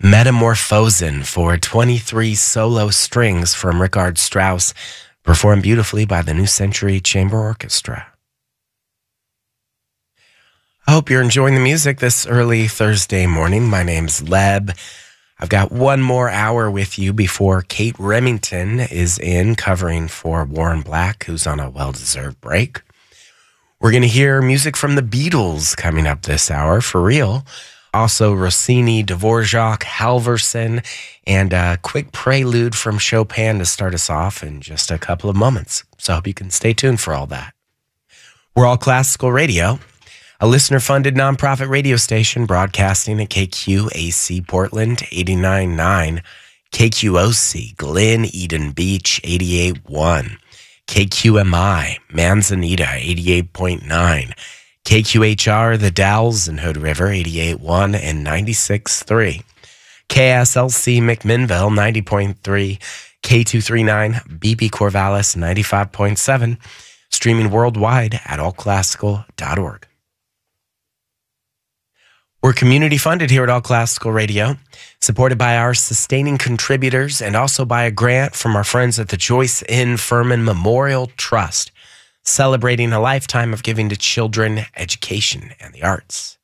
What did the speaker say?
Metamorphosen for 23 solo strings from Richard Strauss, performed beautifully by the New Century Chamber Orchestra. I hope you're enjoying the music this early Thursday morning. My name's Leb. I've got one more hour with you before Kate Remington is in covering for Warren Black, who's on a well-deserved break. We're going to hear music from the Beatles coming up this hour, for real. Also Rossini, Dvorak, Halvorsen, and a quick prelude from Chopin to start us off in just a couple of moments. So I hope you can stay tuned for all that. We're All Classical Radio, a listener-funded nonprofit radio station broadcasting at KQAC Portland 89.9, KQOC Glen Eden Beach 88.1, KQMI Manzanita 88.9, KQHR The Dalles and Hood River 88.1 and 96.3, KSLC McMinnville 90.3, K239 BP Corvallis 95.7, streaming worldwide at allclassical.org. We're community funded here at All Classical Radio, supported by our sustaining contributors and also by a grant from our friends at the Joyce N. Furman Memorial Trust, celebrating a lifetime of giving to children, education, and the arts.